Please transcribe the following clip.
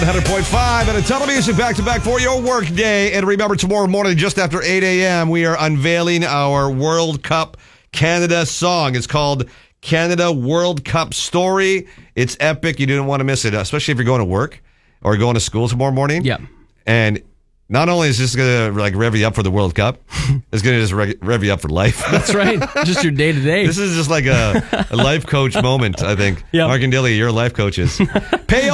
100.5 and a ton of music back-to-back for your work day. And remember, tomorrow morning, just after 8 a.m., we are unveiling our World Cup Canada song. It's called Canada World Cup Story. It's epic. You didn't want to miss it, especially if you're going to work or going to school tomorrow morning. Yeah. And not only is this going to rev you up for the World Cup, it's going to just rev you up for life. That's right. Just your day-to-day. This is just like a life coach moment, I think. Yep. Mark and Dilly, you're life coaches. Pay